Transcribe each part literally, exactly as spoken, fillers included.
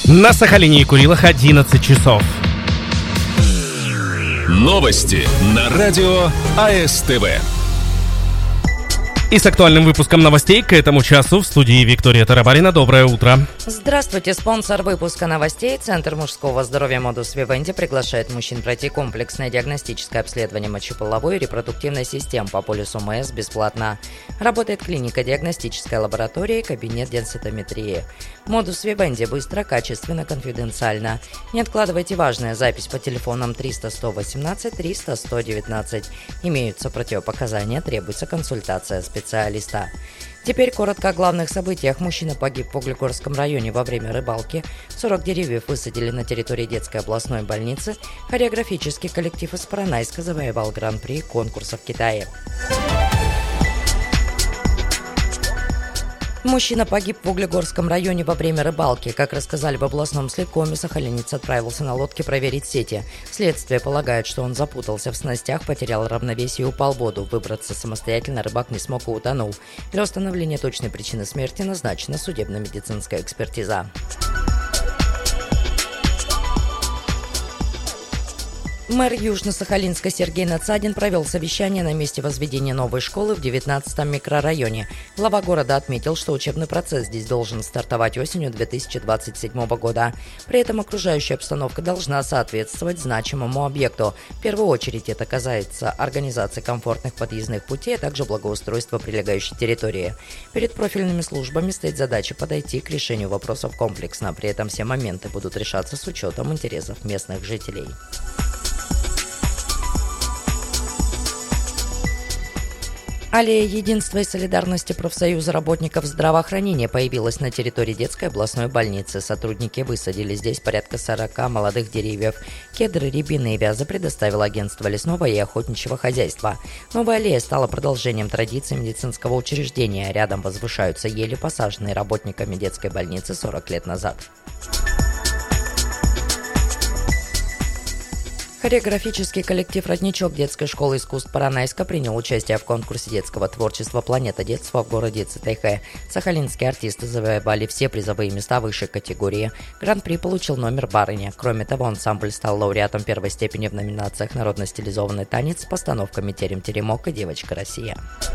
На Сахалине и Курилах одиннадцать часов. Новости на радио АСТВ. И с актуальным выпуском новостей к этому часу в студии Виктория Тарабарина. Доброе утро. Здравствуйте. Спонсор выпуска новостей. Центр мужского здоровья Modus Vivendi приглашает мужчин пройти комплексное диагностическое обследование мочеполовой и репродуктивной систем по полису МС бесплатно. Работает клиника, диагностическая лаборатория и кабинет денситометрии. Modus Vivendi быстро, качественно, конфиденциально. Не откладывайте важное. Запись по телефонам триста сто восемнадцать триста сто девятнадцать. Имеются противопоказания, требуется консультация специалиста. специалиста. Теперь коротко о главных событиях. Мужчина погиб в Углегорском районе во время рыбалки. сорок деревьев высадили на территории детской областной больницы. Хореографический коллектив из Поронайска завоевал гран-при конкурса в Китае. Мужчина погиб в Углегорском районе во время рыбалки. Как рассказали в областном следкоме, сахалинец отправился на лодке проверить сети. Следствие полагает, что он запутался в снастях, потерял равновесие и упал в воду. Выбраться самостоятельно рыбак не смог и утонул. Для установления точной причины смерти назначена судебно-медицинская экспертиза. Мэр Южно-Сахалинска Сергей Нацадин провел совещание на месте возведения новой школы в девятнадцатом микрорайоне. Глава города отметил, что учебный процесс здесь должен стартовать осенью две тысячи двадцать седьмого года. При этом окружающая обстановка должна соответствовать значимому объекту. В первую очередь это касается организации комфортных подъездных путей, а также благоустройства прилегающей территории. Перед профильными службами стоит задача подойти к решению вопросов комплексно. При этом все моменты будут решаться с учетом интересов местных жителей. Аллея единства и солидарности профсоюза работников здравоохранения появилась на территории детской областной больницы. Сотрудники высадили здесь порядка сорока молодых деревьев. Кедры, рябины и вязы предоставило агентство лесного и охотничьего хозяйства. Новая аллея стала продолжением традиций медицинского учреждения. Рядом возвышаются ели, посаженные работниками детской больницы сорок лет назад. Хореографический коллектив «Родничок» детской школы искусств Поронайска принял участие в конкурсе детского творчества «Планета детства» в городе Цитайхэ. Сахалинские артисты завоевали все призовые места высшей категории. Гран-при получил номер «Барыня». Кроме того, ансамбль стал лауреатом первой степени в номинациях «Народно-стилизованный танец» с постановками «Терем-теремок» и «Девочка Россия».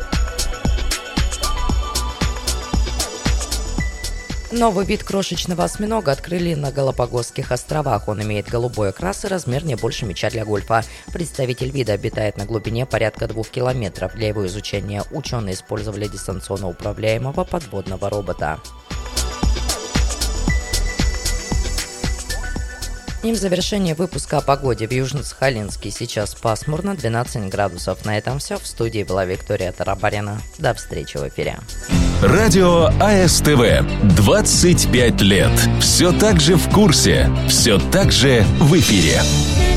Новый вид крошечного осьминога открыли на Галапагосских островах. Он имеет голубой окрас и размер не больше мяча для гольфа. Представитель вида обитает на глубине порядка двух километров. Для его изучения ученые использовали дистанционно управляемого подводного робота. И в завершение выпуска о погоде в Южно-Сахалинске сейчас пасмурно, двенадцать градусов. На этом все. В студии была Виктория Тарабарина. До встречи в эфире. Радио АСТВ. двадцать пять лет. Все так же в курсе. Все так же в эфире.